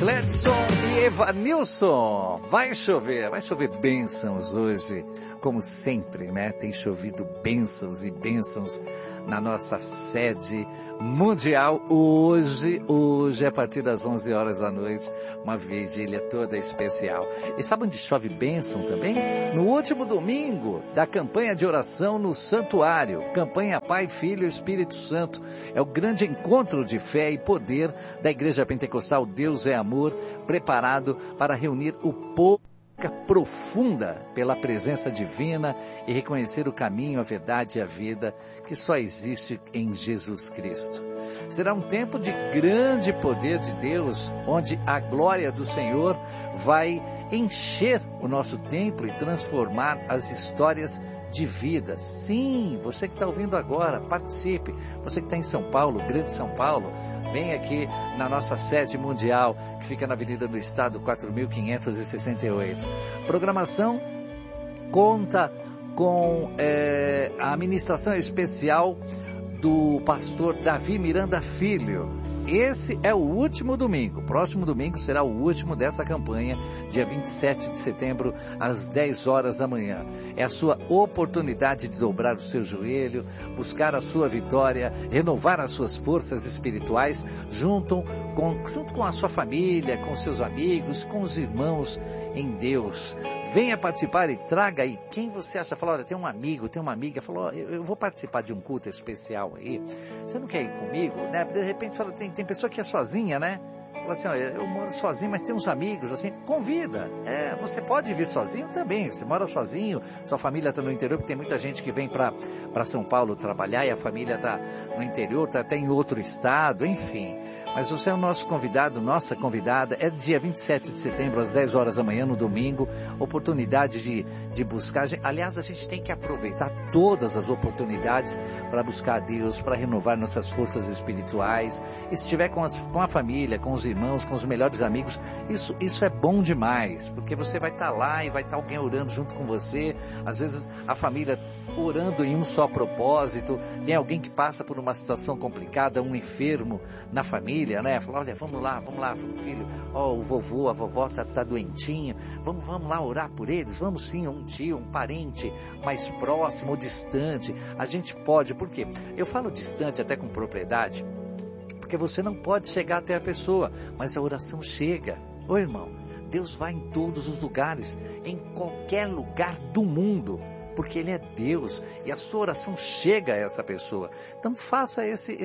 Gledson e Evanilson. Vai chover bênçãos hoje, como sempre, né? Tem chovido bênçãos e bênçãos na nossa sede mundial. Hoje, a partir das 11 horas da noite, uma vigília toda especial. E sabe onde chove bênção também? No último domingo da campanha de oração no santuário. Campanha Pai, Filho e Espírito Santo. É o grande encontro de fé e poder da Igreja Pentecostal Deus é Amor, preparado para reunir o povo profunda pela presença divina e reconhecer o caminho, a verdade e a vida que só existe em Jesus Cristo. Será um tempo de grande poder de Deus, onde a glória do Senhor vai encher o nosso templo e transformar as histórias de vidas. Sim, você que está ouvindo agora, participe. Você que está em São Paulo, Grande São Paulo, vem aqui na nossa sede mundial, que fica na Avenida do Estado, 4568. Programação conta com a administração especial do pastor Davi Miranda Filho. Esse é o último domingo. Próximo domingo será o último dessa campanha, dia 27 de setembro, às 10 horas da manhã. É a sua oportunidade de dobrar o seu joelho, buscar a sua vitória, renovar as suas forças espirituais, junto com a sua família, com seus amigos, com os irmãos em Deus. Venha participar e traga aí quem você acha. Fala, olha, tem um amigo, tem uma amiga, falou, eu vou participar de um culto especial aí, você não quer ir comigo? Né? De repente fala, tem pessoa que é sozinha, né? Fala assim, ó, eu moro sozinho, mas tem uns amigos, assim, convida. Você pode vir sozinho também, você mora sozinho, sua família está no interior, porque tem muita gente que vem para São Paulo trabalhar e a família está no interior, está até em outro estado, enfim. Mas você é o nosso convidado, nossa convidada, é dia 27 de setembro, às 10 horas da manhã, no domingo, oportunidade de buscar. Aliás, a gente tem que aproveitar todas as oportunidades para buscar a Deus, para renovar nossas forças espirituais. E se estiver com a família, com os irmãos, com os melhores amigos, isso é bom demais, porque você vai estar lá e vai estar alguém orando junto com você. Às vezes a família orando em um só propósito, tem alguém que passa por uma situação complicada, um enfermo na família, né? Fala, olha, vamos lá, filho, o vovô, a vovó tá doentinho, vamos lá orar por eles, vamos sim, um tio, um parente mais próximo ou distante, a gente pode, por quê? Eu falo distante até com propriedade, porque você não pode chegar até a pessoa, mas a oração chega. Ô irmão, Deus vai em todos os lugares, em qualquer lugar do mundo, porque Ele é Deus e a sua oração chega a essa pessoa. Então faça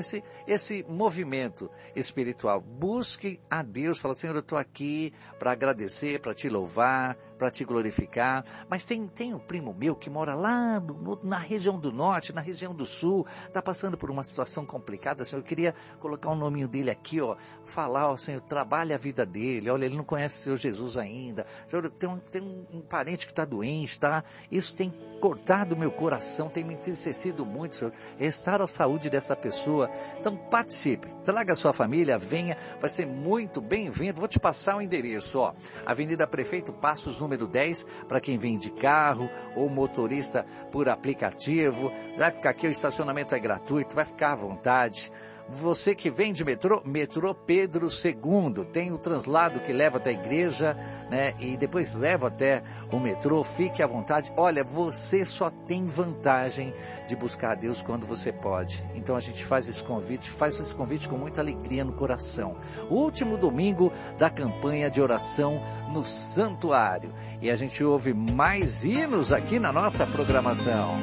esse movimento espiritual. Busque a Deus. Fala, Senhor, eu estou aqui para agradecer, para te louvar, para te glorificar. Mas tem um primo meu que mora lá na região do norte, na região do sul, está passando por uma situação complicada. Senhor, eu queria colocar o nominho dele aqui, falar, Senhor, trabalhe a vida dele. Olha, ele não conhece o Senhor Jesus ainda. Senhor, tem um parente que está doente, tá? Isso tem cortado o meu coração, tem me entristecido muito, Senhor. Restaura a saúde dessa pessoa. Então participe, traga a sua família, venha, vai ser muito bem-vindo. Vou te passar o endereço, Avenida Prefeito Passos, número 10, para quem vem de carro ou motorista por aplicativo. Vai ficar aqui, o estacionamento é gratuito, vai ficar à vontade. Você que vem de metrô Pedro II, tem o translado que leva até a igreja, né? E depois leva até o metrô, fique à vontade. Olha, você só tem vantagem de buscar a Deus quando você pode. Então a gente faz esse convite com muita alegria no coração. O último domingo da campanha de oração no santuário. E a gente ouve mais hinos aqui na nossa programação.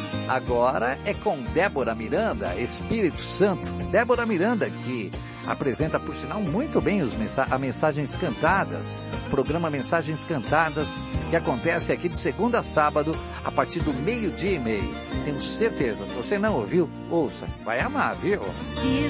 Agora é com Débora Miranda, Espírito Santo. Débora Miranda, que apresenta, por sinal, muito bem as mensagens cantadas. Programa Mensagens Cantadas, que acontece aqui de segunda a sábado, a partir do 12:30. Tenho certeza, se você não ouviu, ouça, vai amar, viu?